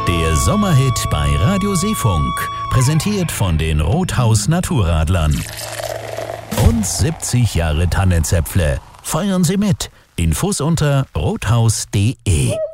Der Sommerhit bei Radio Seefunk. Präsentiert von den Rothaus Naturradlern. Und 70 Jahre Tannenzäpfle. Feiern Sie mit. Infos unter rothaus.de.